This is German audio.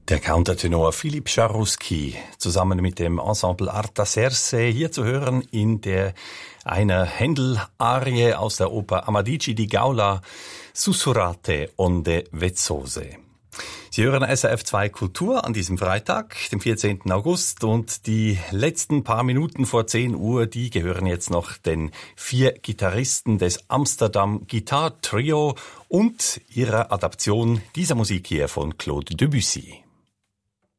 Der Countertenor Philipp Jarouski zusammen mit dem Ensemble Artaserse hier zu hören in einer Händel-Arie aus der Oper Amadigi di Gaula, Sussurrate onde vezzose. Sie hören SRF2 Kultur an diesem Freitag, dem 14. August, und die letzten paar Minuten vor 10 Uhr, die gehören jetzt noch den 4 Gitarristen des Amsterdam Guitar Trio und ihrer Adaption dieser Musik hier von Claude Debussy.